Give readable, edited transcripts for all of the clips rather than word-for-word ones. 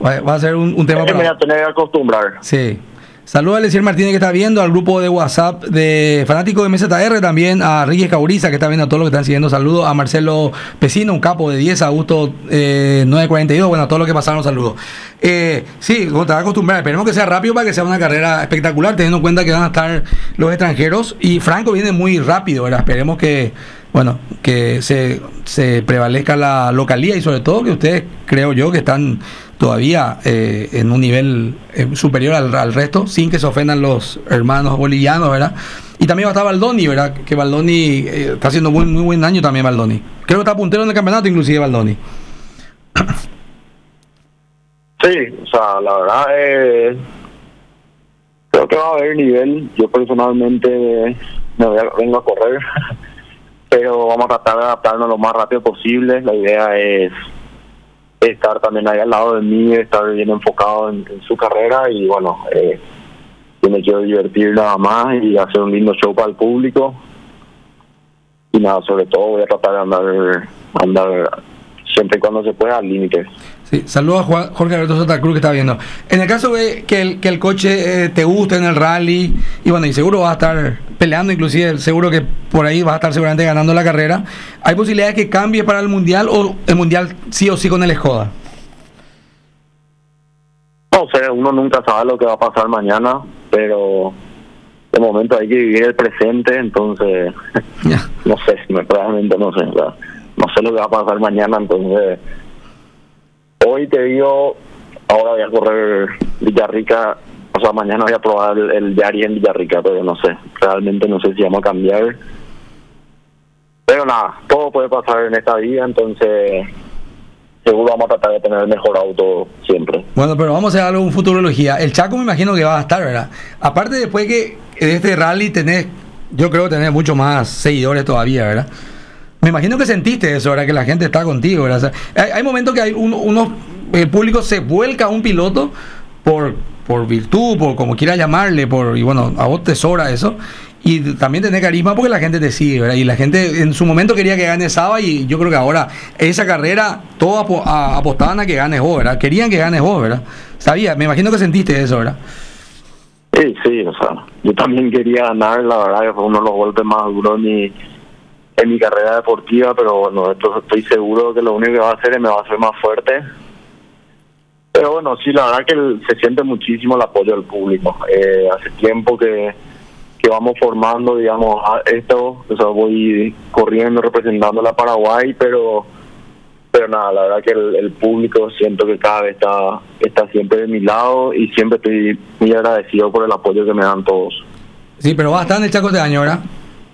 Va a ser un tema me voy a tener que acostumbrar. Sí. Saludos a Eliezer Martínez que está viendo, al grupo de WhatsApp de fanáticos de MZR, también a Ricky Cauriza que está viendo a todos los que están siguiendo. Saludos a Marcelo Pesino, un capo de 10, a Augusto 942. Bueno, a todos los que pasaron, saludos. Sí, te vas a acostumbrar. Esperemos que sea rápido para que sea una carrera espectacular, teniendo en cuenta que van a estar los extranjeros. Y Franco viene muy rápido, ¿verdad? Esperemos que, bueno, que se prevalezca la localía y sobre todo que ustedes, creo yo, que están todavía en un nivel superior al resto, sin que se ofendan los hermanos bolivianos, ¿verdad? Y también va a estar Baldoni, ¿verdad? Que Baldoni está haciendo muy buen año también, Baldoni. Creo que está puntero en el campeonato, inclusive, Baldoni. Sí, o sea, la verdad, creo que va a haber nivel. Yo personalmente vengo a correr, pero vamos a tratar de adaptarnos lo más rápido posible. La idea es estar también ahí al lado de mí, estar bien enfocado en su carrera y bueno, yo me quiero divertir nada más y hacer un lindo show para el público y nada, sobre todo voy a tratar de andar siempre y cuando se pueda al límite. Sí, saludos a Jorge Alberto Santa Cruz que está viendo. En el caso de que el coche te guste en el rally, y bueno, y seguro vas a estar peleando, inclusive seguro que por ahí vas a estar seguramente ganando la carrera, ¿hay posibilidades que cambie para el Mundial o el Mundial sí o sí con el Skoda? No sé, uno nunca sabe lo que va a pasar mañana, pero de momento hay que vivir el presente, entonces no sé, realmente no sé, ¿verdad? No sé lo que va a pasar mañana, entonces hoy te digo, ahora voy a correr Villarrica, o sea, mañana voy a probar el Yari en Villarrica, pero no sé, realmente no sé si vamos a cambiar. Pero nada, todo puede pasar en esta vida, entonces seguro vamos a tratar de tener el mejor auto siempre. Bueno, pero vamos a hacer algo en futurología. El Chaco me imagino que va a estar, ¿verdad? Aparte, después que de este rally yo creo que tenés mucho más seguidores todavía, ¿verdad? Me imagino que sentiste eso, ¿verdad? Que la gente está contigo, ¿verdad? O sea, hay momentos que el público se vuelca a un piloto por virtud, por como quiera llamarle, y bueno, a vos te sobra eso. Y también tenés carisma porque la gente te sigue, ¿verdad? Y la gente en su momento quería que gane Saba y yo creo que ahora esa carrera todos apostaban a que ganes vos, ¿verdad? Querían que ganes vos, ¿verdad? Me imagino que sentiste eso, ¿verdad? Sí, o sea, yo también quería ganar, la verdad que fue uno de los golpes más duros en mi carrera deportiva, pero bueno, esto estoy seguro que lo único que va a hacer es me va a hacer más fuerte. Pero bueno, sí, la verdad que se siente muchísimo el apoyo del público. Hace tiempo que vamos formando, digamos, esto, o sea, voy corriendo representando a Paraguay, pero nada, la verdad que el público siento que cada vez está siempre de mi lado y siempre estoy muy agradecido por el apoyo que me dan todos. Sí, pero va a estar en el Chaco este año, ¿verdad?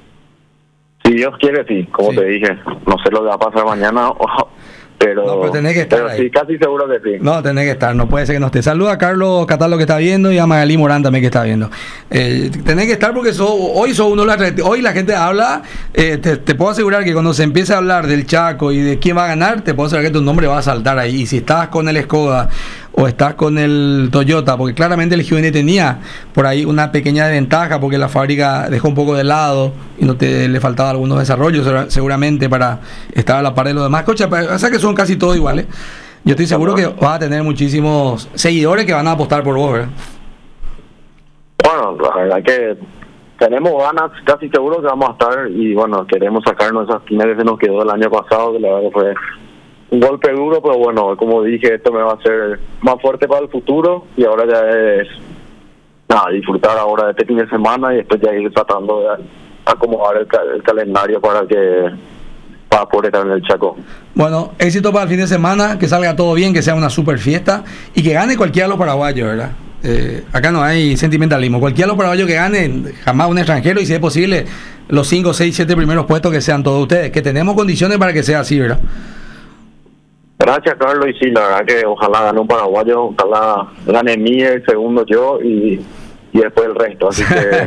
Si Dios quiere, sí, como te dije, no sé lo que va a pasar mañana, pero tenés que estar pero ahí. Sí, casi seguro que sí. No, tenés que estar, no puede ser que no esté. Saluda a Carlos Catalo que está viendo y a Magalí Morán también que está viendo. Tenés que estar porque hoy la gente habla, te puedo asegurar que cuando se empiece a hablar del Chaco y de quién va a ganar, te puedo asegurar que tu nombre va a saltar ahí. Y si estás con el Skoda o estás con el Toyota, porque claramente el Hyundai tenía por ahí una pequeña desventaja porque la fábrica dejó un poco de lado y le faltaba algunos desarrollos seguramente para estar a la par de los demás coches, o sea que son casi todos iguales. Yo estoy seguro que vas a tener muchísimos seguidores que van a apostar por vos, ¿verdad? Bueno, la verdad que tenemos ganas, casi seguro que vamos a estar y bueno, queremos sacarnos esas esquinas que se nos quedó el año pasado, que la verdad fue un golpe duro, pero bueno, como dije, esto me va a hacer más fuerte para el futuro y ahora ya es disfrutar ahora de este fin de semana y después ya ir tratando de acomodar el calendario para poder estar en el Chaco. Bueno, éxito para el fin de semana, que salga todo bien, que sea una super fiesta y que gane cualquiera de los paraguayos, ¿verdad? Acá no hay sentimentalismo, cualquiera de los paraguayos que gane, jamás un extranjero y si es posible los 5, 6, 7 primeros puestos que sean todos ustedes, que tenemos condiciones para que sea así, ¿verdad? Gracias, Carlos, y sí, la verdad que ojalá gane un paraguayo, ojalá gane Miguel, segundo yo y después el resto, así que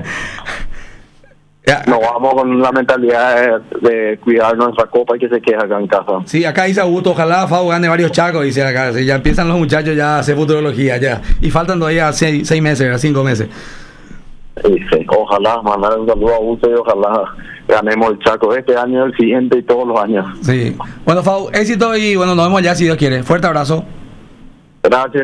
nos vamos con la mentalidad de cuidar nuestra copa y que se quede acá en casa. Sí, acá dice Augusto, ojalá Fau gane varios Chacos, dice acá, ya empiezan los muchachos ya a hacer futurología ya, y faltan todavía 6 meses, 5 meses. Sí, ojalá, mandar un saludo a Augusto y ojalá ganemos el Chaco este año, el siguiente y todos los años. Sí, bueno Fau, éxito y bueno, nos vemos allá si Dios quiere, fuerte abrazo. Gracias.